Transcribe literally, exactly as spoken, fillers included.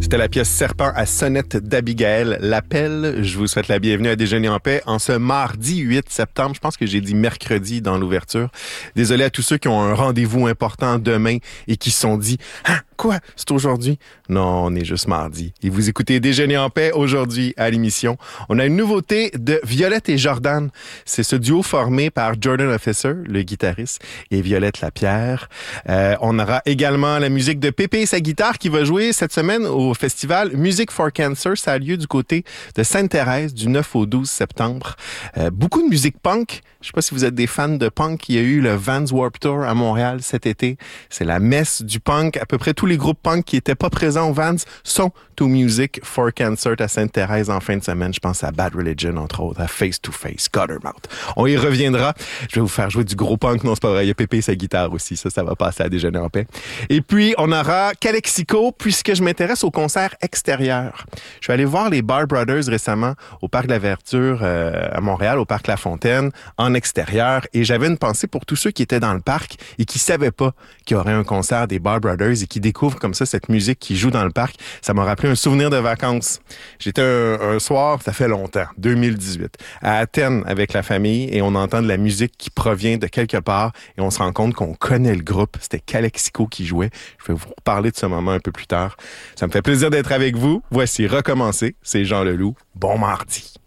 C'était la pièce Serpent à sonnette d'Abigail L'appel. Je vous souhaite la bienvenue à Déjeuner en paix en ce mardi huit septembre. Je pense que j'ai dit mercredi dans l'ouverture. Désolé à tous ceux qui ont un rendez-vous important demain et qui se sont dit « Ah, quoi? C'est aujourd'hui? » Non, on est juste mardi. Et vous écoutez Déjeuner en paix aujourd'hui à l'émission. On a une nouveauté de Violette et Jordan. C'est ce duo formé par Jordan Officer, le guitariste, et Violette Lapierre. Euh, on aura également la musique de Pépé et sa guitare qui va jouer cette semaine au festival Music for Cancer. Ça a lieu du côté de Sainte-Thérèse du neuf au douze septembre. Euh, beaucoup de musique punk. Je sais pas si vous êtes des fans de punk. Il y a eu le Vans Warped Tour à Montréal cet été. C'est la messe du punk. À peu près tous les groupes punk qui étaient pas présents au Vans sont au Music for Cancer à Sainte-Thérèse en fin de semaine. Je pense à Bad Religion, entre autres, à Face to Face, Guttermouth. On y reviendra. Je vais vous faire jouer du gros punk. Non, c'est pas vrai. Il y a Pépé et sa guitare aussi. Ça, ça va passer à Déjeuner en paix. Et puis, on aura Calexico, puisque je m'intéresse au concert extérieur. Je suis allé voir les Bar Brothers récemment au Parc de la Verdure euh, à Montréal, au Parc La Fontaine, en extérieur. Et j'avais une pensée pour tous ceux qui étaient dans le parc et qui savaient pas qu'il y aurait un concert des Bar Brothers et qui découvrent comme ça cette musique qui joue dans le parc. Ça m'a rappelé un souvenir de vacances. J'étais un, un soir, ça fait longtemps, deux mille dix-huit, à Athènes avec la famille et on entend de la musique qui provient de quelque part et on se rend compte qu'on connaît le groupe. C'était Calexico qui jouait. Je vais vous reparler de ce moment un peu plus tard. Ça me fait plaisir d'être avec vous. Voici Recommencer. C'est Jean Leloup. Bon mardi.